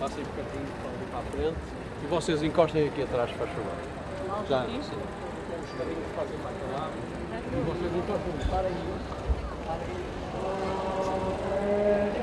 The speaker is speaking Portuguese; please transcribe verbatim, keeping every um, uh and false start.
Passem um bocadinho para a frente e vocês encostem aqui atrás, faz favor. Já. Sim. Os bocadinhos passem mais para lá e vocês encostem. Parem aí. Parem aí.